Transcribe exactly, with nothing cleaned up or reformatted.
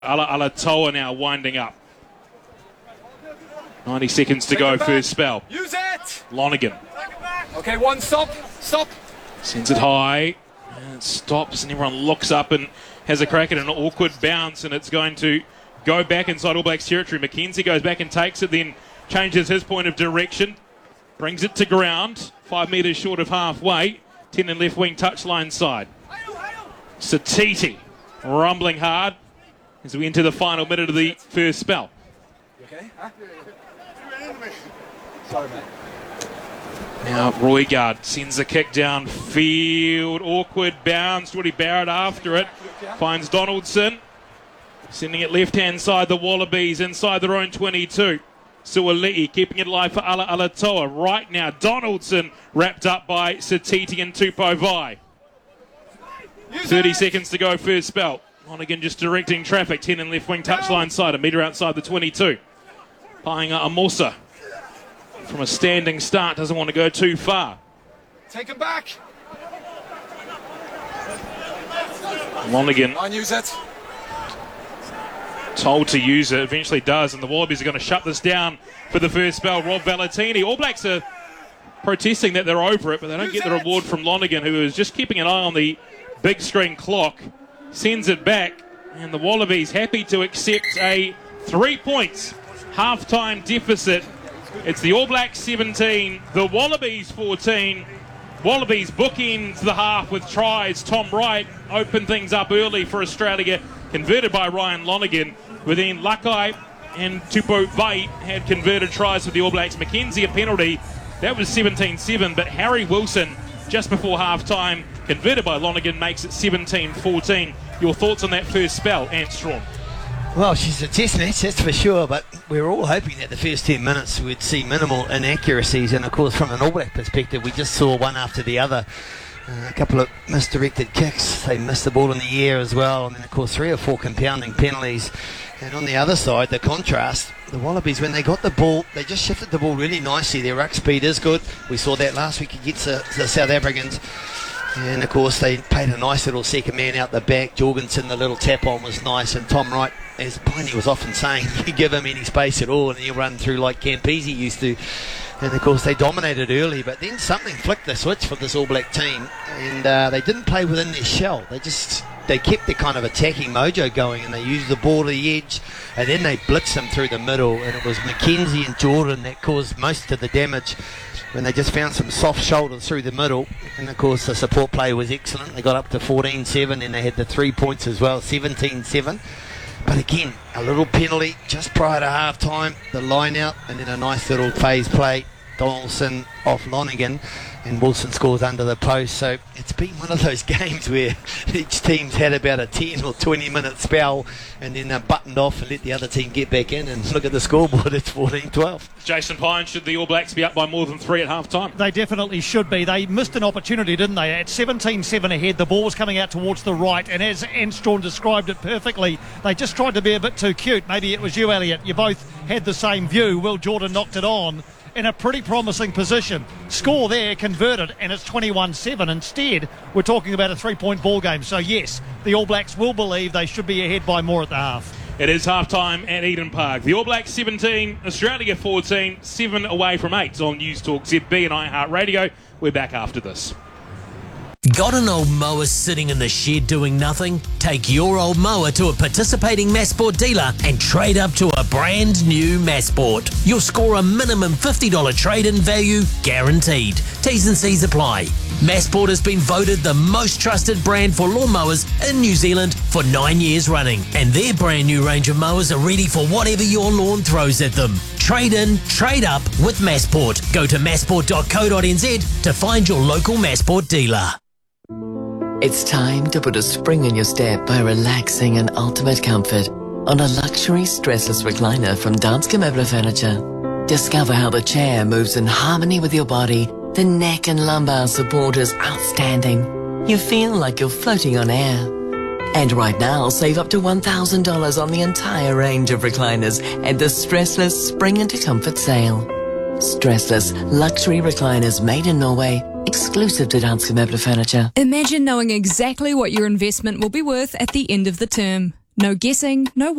Ala Alatoa now winding up. ninety seconds to go, first spell. Use it! Lonergan. Okay, one, stop, stop. Sends it high, and it stops, and everyone looks up and has a crack at an awkward bounce, and it's going to go back inside All Blacks territory. McKenzie goes back and takes it, then changes his point of direction, brings it to ground, five metres short of halfway, ten and left wing touchline side. Satiti rumbling hard as we enter the final minute of the first spell. You okay? Huh? Sorry, mate. Now Roigard sends a kick downfield, awkward bounce. Woody Barrett after it, finds Donaldson, sending it left-hand side, the Wallabies inside their own twenty-two. Suali'i keeping it alive for Ala Alatoa. Right now, Donaldson wrapped up by Satiti and Tupovai. thirty seconds to go, first spell. Lonergan just directing traffic, ten and left wing touchline side, a metre outside the twenty-two. Painga Amosa from a standing start, doesn't want to go too far. Take him back. Lonergan I use it. told to use it, eventually does, and the Wallabies are going to shut this down for the first spell. Rob Valentini. All Blacks are protesting that they're over it, but they don't get the reward from Lonergan, who is just keeping an eye on the big screen clock. Sends it back, and the Wallabies happy to accept a three points half-time deficit. It's the All Blacks seventeen, the Wallabies fourteen. Wallabies bookends the half with tries. Tom Wright opened things up early for Australia, converted by Ryan Lonergan. Within Lakai and Tupovai had converted tries for the All Blacks. McKenzie a penalty, that was seventeen seven, but Harry Wilson just before half-time, converted by Lonergan, makes it seventeen fourteen. Your thoughts on that first spell, Ant Strawn? Well, she's a test match, that's for sure, but we were all hoping that the first ten minutes we'd see minimal inaccuracies, and of course from an All Black perspective we just saw one after the other. Uh, a couple of misdirected kicks, they missed the ball in the air as well, and then of course three or four compounding penalties. And on the other side, the contrast, the Wallabies, when they got the ball, they just shifted the ball really nicely. Their ruck speed is good. We saw that last week against the, the South Africans. And of course they played a nice little second man out the back. Jorgensen, the little tap on was nice, and Tom Wright, as Piney was often saying, you give him any space at all and he'll run through like Campese used to. And of course they dominated early, but then something flicked the switch for this All Black team, and uh, they didn't play within their shell. They just they kept their kind of attacking mojo going, and they used the ball to the edge, and then they blitzed them through the middle, and it was McKenzie and Jordan that caused most of the damage when they just found some soft shoulders through the middle. And of course the support play was excellent. They got up to fourteen seven, and they had the three points as well, seventeen seven. But again, a little penalty just prior to half time, the line out, and then a nice little phase play. Donaldson off Lonergan, and Wilson scores under the post. So it's been one of those games where each team's had about a ten or twenty minute spell, and then they're buttoned off and let the other team get back in, and look at the scoreboard, it's fourteen twelve. Jason Pine, should the All Blacks be up by more than three at half time? They definitely should be. They missed an opportunity, didn't they? At seventeen seven ahead, the ball was coming out towards the right, and as Anstrom described it perfectly, they just tried to be a bit too cute. Maybe it was you, Elliot. You both had the same view. Will Jordan knocked it on in a pretty promising position. Score there, converted, and it's twenty-one seven. Instead, we're talking about a three-point ball game. So yes, the All Blacks will believe they should be ahead by more at the half. It is half-time at Eden Park. The All Blacks seventeen, Australia fourteen, seven away from eight on News Talk Z B and iHeartRadio. We're back after this. Got an old mower sitting in the shed doing nothing? Take your old mower to a participating Massport dealer and trade up to a brand new Massport. You'll score a minimum fifty dollars trade-in value guaranteed. T's and C's apply. Massport has been voted the most trusted brand for lawnmowers in New Zealand for nine years running, and their brand new range of mowers are ready for whatever your lawn throws at them. Trade in, trade up with Massport. Go to massport dot co dot n z to find your local Massport dealer. It's time to put a spring in your step by relaxing in ultimate comfort on a luxury stressless recliner from Danske Møbler Furniture. Discover how the chair moves in harmony with your body. The neck and lumbar support is outstanding. You feel like you're floating on air. And right now, save up to one thousand dollars on the entire range of recliners at the Stressless Spring into Comfort sale. Stressless luxury recliners made in Norway, exclusive to Danske Møbler Furniture. Imagine knowing exactly what your investment will be worth at the end of the term. No guessing, no